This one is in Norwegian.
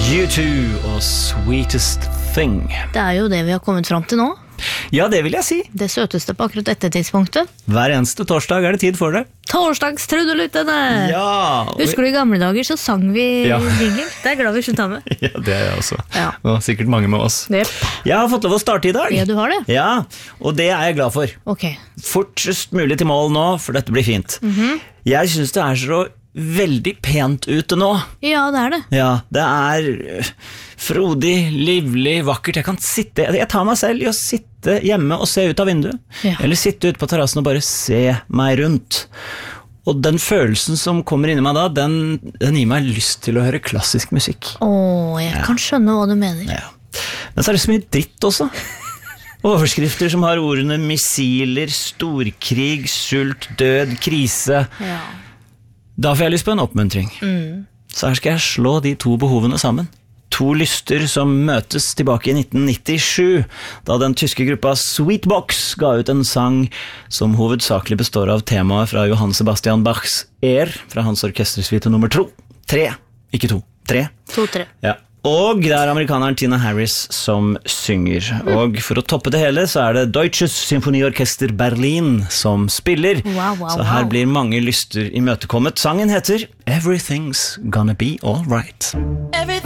U2 og Sweetest Thing. Det jo det vi har kommet fram til nå. Ja, det vil jeg si. Det søteste på akkurat dette tidspunktet. Hver eneste torsdag det tid for det. Torsdagstrudeluttene! Ja! Husker du I gamle dager så sang vi jingle? Det glad vi skulle ta med. Ja, det jeg også. Ja. Og sikkert mange med oss. Yep. Jeg har fått lov å starte I dag. Ja, du har det. Ja, og det jeg glad for. Ok. Fortest mulig til mål nå, for dette blir fint. Jeg synes det så veldig pent ute nå. Ja, det det. Ja, det frodig, livlig, vakkert. Jeg tar meg selv I å sitte hjemme og se ut av vinduet. Ja. Eller sitte ute på terrassen og bare se meg rundt. Og den følelsen som kommer inn I meg da, den gir meg lyst til å høre klassisk musikk. Jeg kan skjønne hva du mener. Ja. Men så det så mye dritt også. Overskrifter som har ordene missiler, storkrig, sult, død, krise. Ja. Da får jeg lyst på en oppmuntring. Så her skal jeg slå de to behovene sammen. To lyster som møtes tilbake I 1997, da den tyske gruppa Sweetbox ga ut en sang som hovedsakelig består av temaet fra Johann Sebastian Bachs fra hans orkestersuite nummer 3, ikke 2, 3. 2-3. Ja. Og det amerikaneren Tina Harris som synger. Og for å toppe det hele så det Deutsches Symfoniorchester Berlin som spiller. Wow. Så her blir mange lyster imøtekommet. Sangen heter Everything's Gonna Be All Right.